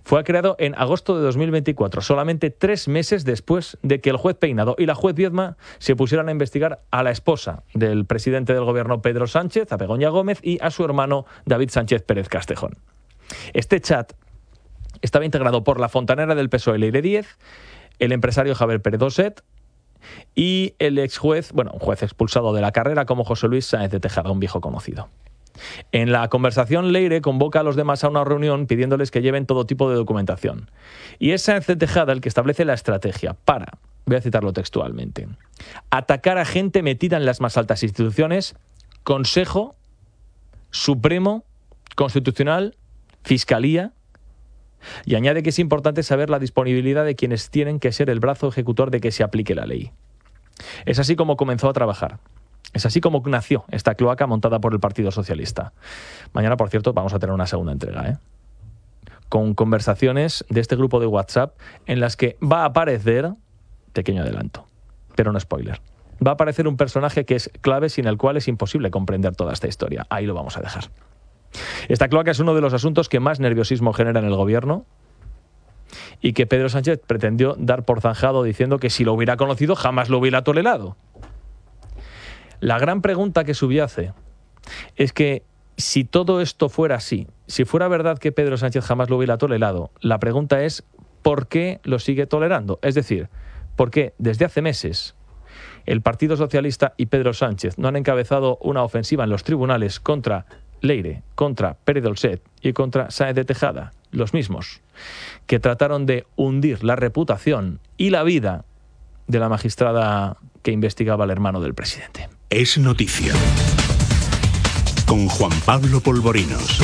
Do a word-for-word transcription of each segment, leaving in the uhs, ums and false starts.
fue creado en agosto de dos mil veinticuatro, solamente tres meses después de que el juez Peinado y la juez Viedma se pusieran a investigar a la esposa del presidente del gobierno Pedro Sánchez, a Begoña Gómez, y a su hermano David Sánchez Pérez Castejón. Este chat estaba integrado por la fontanera del P S O E, Leire Díez, el empresario Javier Pérez Doset y el ex juez, bueno, un juez expulsado de la carrera como José Luis Sáenz de Tejada, un viejo conocido. En la conversación, Leire convoca a los demás a una reunión pidiéndoles que lleven todo tipo de documentación. Y es Sáenz de Tejada el que establece la estrategia para, voy a citarlo textualmente, atacar a gente metida en las más altas instituciones, Consejo, Supremo, Constitucional, Fiscalía, y añade que es importante saber la disponibilidad de quienes tienen que ser el brazo ejecutor de que se aplique la ley. Es así como comenzó a trabajar. Es así como nació esta cloaca montada por el Partido Socialista. Mañana, por cierto, vamos a tener una segunda entrega, ¿eh? Con conversaciones de este grupo de WhatsApp en las que va a aparecer, pequeño adelanto, pero no spoiler, va a aparecer un personaje que es clave, sin el cual es imposible comprender toda esta historia. Ahí lo vamos a dejar. Esta cloaca es uno de los asuntos que más nerviosismo genera en el gobierno y que Pedro Sánchez pretendió dar por zanjado diciendo que si lo hubiera conocido jamás lo hubiera tolerado. La gran pregunta que subyace es que si todo esto fuera así, si fuera verdad que Pedro Sánchez jamás lo hubiera tolerado, la pregunta es ¿por qué lo sigue tolerando? Es decir, ¿por qué desde hace meses el Partido Socialista y Pedro Sánchez no han encabezado una ofensiva en los tribunales contra Leire, contra Pérez Doset y contra Sáenz de Tejada, los mismos que trataron de hundir la reputación y la vida de la magistrada que investigaba al hermano del presidente? Es noticia. Con Juan Pablo Polvorinos.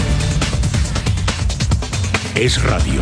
Es radio.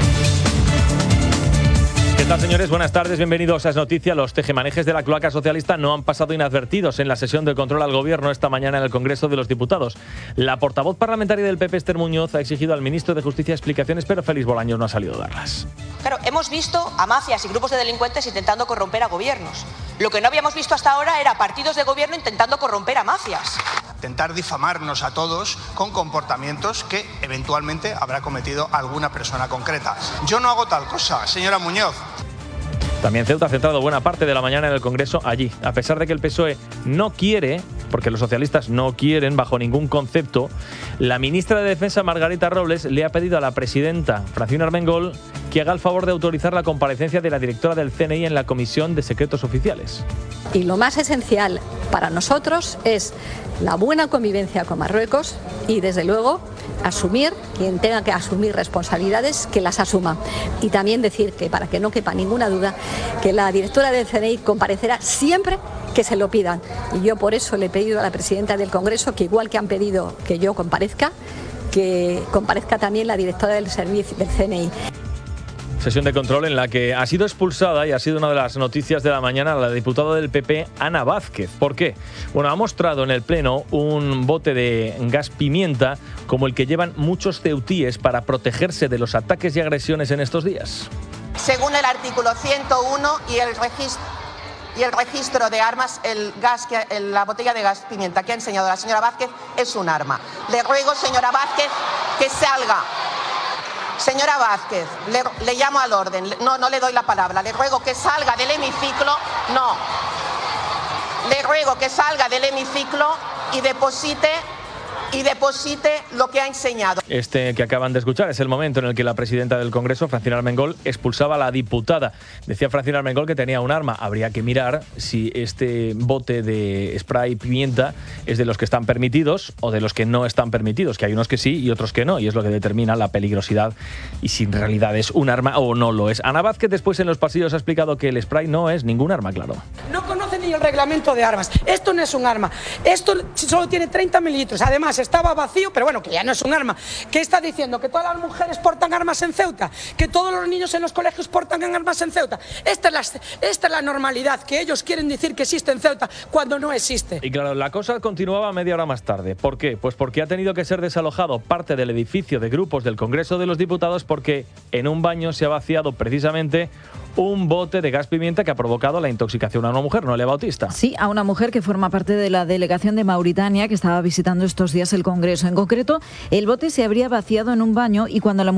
¿Qué tal, señores? Buenas tardes, bienvenidos a Es Noticia. Los tejemanejes de la cloaca socialista no han pasado inadvertidos en la sesión de control al gobierno esta mañana en el Congreso de los Diputados. La portavoz parlamentaria del P P, Esther Muñoz, ha exigido al ministro de Justicia explicaciones, pero Félix Bolaños no ha salido a darlas. Claro, hemos visto a mafias y grupos de delincuentes intentando corromper a gobiernos. Lo que no habíamos visto hasta ahora era partidos de gobierno intentando corromper a mafias. Intentar difamarnos a todos con comportamientos que eventualmente habrá cometido alguna persona concreta. Yo no hago tal cosa, señora Muñoz. También Ceuta ha centrado buena parte de la mañana en el Congreso allí. A pesar de que el P S O E no quiere, porque los socialistas no quieren bajo ningún concepto, la ministra de Defensa, Margarita Robles, le ha pedido a la presidenta, Francina Armengol, que haga el favor de autorizar la comparecencia de la directora del C N I en la Comisión de Secretos Oficiales. Y lo más esencial para nosotros es la buena convivencia con Marruecos y, desde luego, asumir, quien tenga que asumir responsabilidades, que las asuma. Y también decir que, para que no quepa ninguna duda, que la directora del C N I comparecerá siempre que se lo pidan. Y yo por eso le he pedido a la presidenta del Congreso que, igual que han pedido que yo comparezca, que comparezca también la directora del servicio del C N I. Sesión de control en la que ha sido expulsada, y ha sido una de las noticias de la mañana, la diputada del P P, Ana Vázquez. ¿Por qué? Bueno, ha mostrado en el Pleno un bote de gas pimienta como el que llevan muchos ceutíes para protegerse de los ataques y agresiones en estos días. Según el artículo ciento uno y el registro, y el registro de armas, el gas que, el, la botella de gas pimienta que ha enseñado la señora Vázquez es un arma. Le ruego, señora Vázquez, que salga. Señora Vázquez, le, le llamo al orden. No, no le doy la palabra. Le ruego que salga del hemiciclo. No. Le ruego que salga del hemiciclo y deposite... y deposite lo que ha enseñado. Este que acaban de escuchar es el momento en el que la presidenta del Congreso, Francina Armengol, expulsaba a la diputada. Decía Francina Armengol que tenía un arma. Habría que mirar si este bote de spray pimienta es de los que están permitidos o de los que no están permitidos, que hay unos que sí y otros que no, y es lo que determina la peligrosidad y si en realidad es un arma o no lo es. Ana Vázquez después en los pasillos ha explicado que el spray no es ningún arma, claro. No conoce ni el reglamento de armas. Esto no es un arma. Esto solo tiene treinta mililitros. Además, estaba vacío, pero bueno, que ya no es un arma. ¿Qué está diciendo? ¿Que todas las mujeres portan armas en Ceuta? ¿Que todos los niños en los colegios portan armas en Ceuta? Esta es la, esta es la normalidad, que ellos quieren decir que existe en Ceuta cuando no existe. Y claro, la cosa continuaba media hora más tarde. ¿Por qué? Pues porque ha tenido que ser desalojado parte del edificio de grupos del Congreso de los Diputados porque en un baño se ha vaciado precisamente un bote de gas pimienta que ha provocado la intoxicación a una mujer, Noelia Bautista. Sí, a una mujer que forma parte de la delegación de Mauritania que estaba visitando estos días el Congreso. En concreto, el bote se habría vaciado en un baño y cuando la